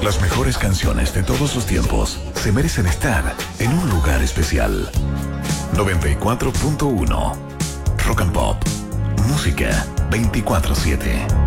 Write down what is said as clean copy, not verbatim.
Las mejores canciones de todos los tiempos se merecen estar en un lugar especial. 94.1 Rock and Pop. Música 24/7.